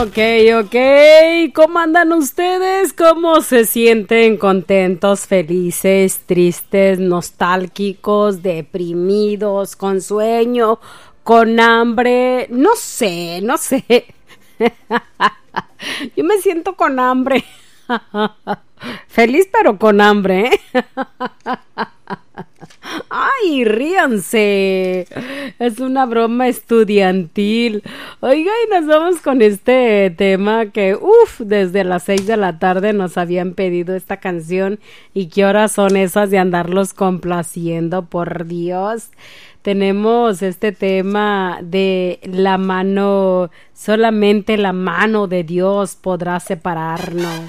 Ok, ok. ¿Cómo andan ustedes? ¿Cómo se sienten? ¿Contentos, felices, tristes, nostálgicos, deprimidos, con sueño, con hambre? No sé, no sé. Yo me siento con hambre. Feliz pero con hambre, ¿eh? Ay, ríanse. Es una broma estudiantil. Oiga, y nos vamos con este tema que, desde las 6 de la tarde nos habían pedido esta canción. ¿Y qué horas son esas de andarlos complaciendo? Por Dios. Tenemos este tema de la mano, solamente la mano de Dios podrá separarnos.